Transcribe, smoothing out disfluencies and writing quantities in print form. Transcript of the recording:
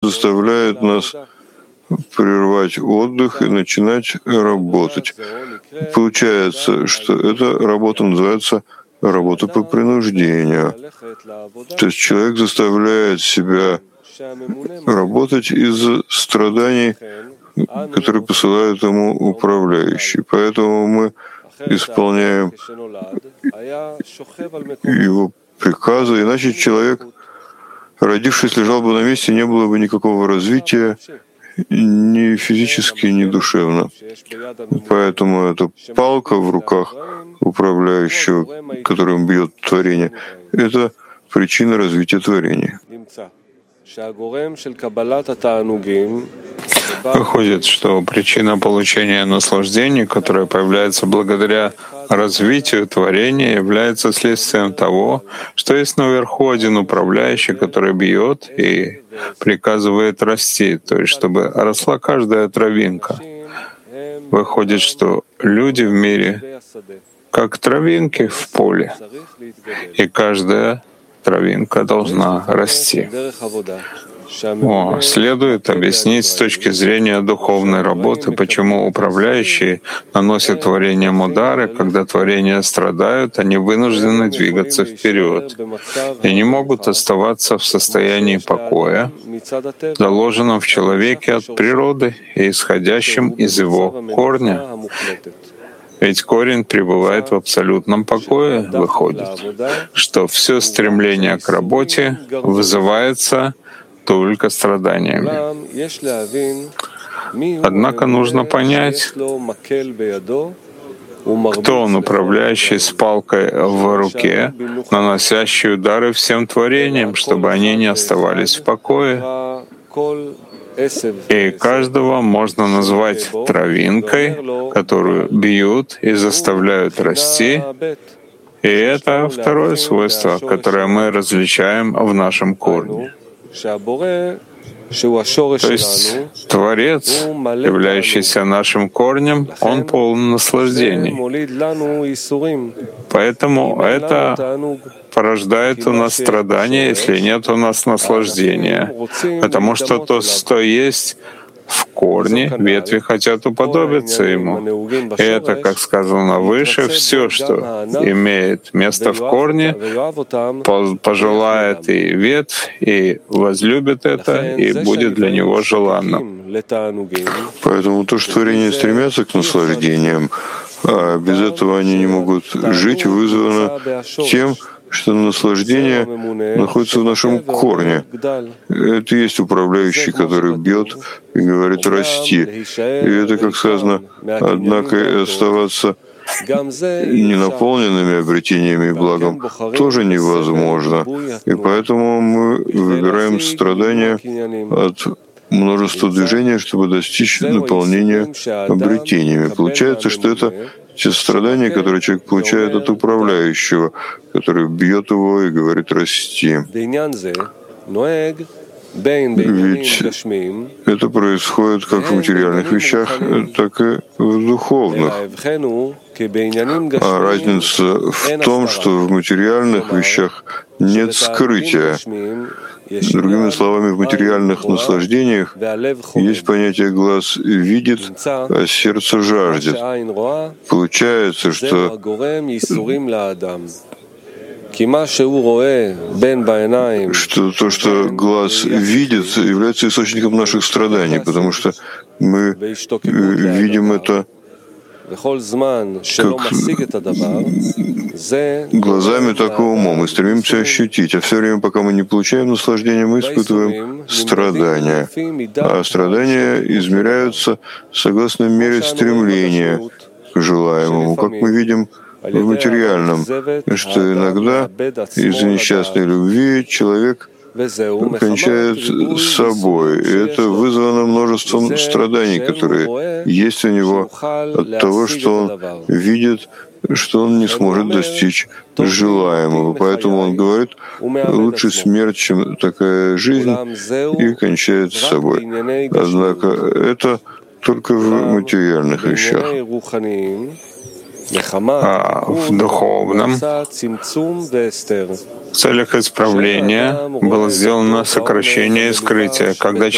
заставляет нас прервать отдых и начинать работать. Получается, что эта работа называется работа по принуждению. То есть человек заставляет себя работать из страданий, которые посылают ему управляющий. Поэтому мы исполняем его приказы, иначе человек, родившись, лежал бы на месте, не было бы никакого развития ни физически, ни душевно. Поэтому эта палка в руках управляющего, которым бьет творение, это причина развития творения. Выходит, что причина получения наслаждений, которая появляется благодаря развитию творения, является следствием того, что есть наверху один управляющий, который бьет и приказывает расти, то есть чтобы росла каждая травинка. Выходит, что люди в мире как травинки в поле, и каждая травинка должна расти. Следует объяснить с точки зрения духовной работы, почему управляющие наносят творениям удары, когда творения страдают, они вынуждены двигаться вперед и не могут оставаться в состоянии покоя, заложенном в человеке от природы и исходящем из его корня. Ведь корень пребывает в абсолютном покое, выходит, что все стремление к работе вызывается только страданиями. Однако нужно понять, кто он, управляющий с палкой в руке, наносящий удары всем творениям, чтобы они не оставались в покое. И каждого можно назвать травинкой, которую бьют и заставляют расти. И это второе свойство, которое мы различаем в нашем корне. То есть Творец, являющийся нашим корнем, он полон наслаждений. Поэтому это порождает у нас страдания, если нет у нас наслаждения. Потому что то, что есть в корне, ветви хотят уподобиться ему. И это, как сказано выше, все, что имеет место в корне, пожелает и ветвь, и возлюбит это, и будет для него желанным. Поэтому то, что творения стремятся к наслаждениям, а без этого они не могут жить, вызвано тем, что наслаждение находится в нашем корне. Это и есть управляющий, который бьет и говорит «расти». И это, как сказано, однако и оставаться ненаполненными обретениями и благом тоже невозможно. И поэтому мы выбираем страдания от множества движений, чтобы достичь наполнения обретениями. Получается, что это те страдания, которые человек получает от управляющего, который бьет его и говорит «расти». Ведь это происходит как в материальных вещах, так и в духовных. А разница в том, что в материальных вещах нет скрытия. Другими словами, в материальных наслаждениях есть понятие «глаз видит, а сердце жаждет». Получается, что то, что глаз видит, является источником наших страданий, потому что мы видим это как глазами, так и умом, и стремимся ощутить. А все время, пока мы не получаем наслаждения, мы испытываем страдания. А страдания измеряются согласно мере стремления к желаемому, как мы видим в материальном, что иногда из-за несчастной любви человек кончает с собой. И это вызвано множеством страданий, которые есть у него от того, что он видит, что он не сможет достичь желаемого. Поэтому он говорит, лучше смерть, чем такая жизнь, и кончает с собой. Однако это только в материальных вещах. А в духовном, в целях исправления было сделано сокращение и скрытие. Когда